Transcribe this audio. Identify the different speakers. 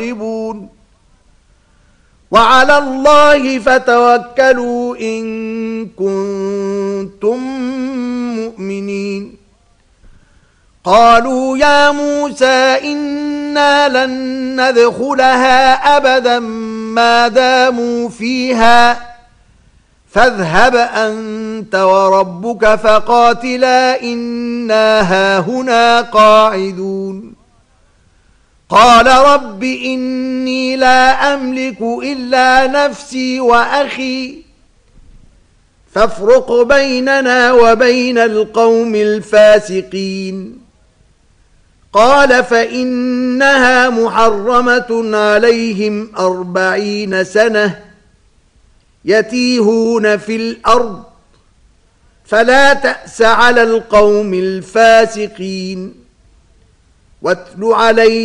Speaker 1: غالبون وعلى الله فتوكلوا إن كنتم مؤمنين قالوا يا موسى إنا لن ندخلها أبدا ما داموا فيها فاذهب أنت وربك فقاتلا إنا هاهنا قاعدون قال رب إني لا أملك إلا نفسي وأخي فافرق بيننا وبين القوم الفاسقين قال فإنها محرمة عليهم 40 سنة يتيهون في الأرض فلا تأس على القوم الفاسقين واتل عليهم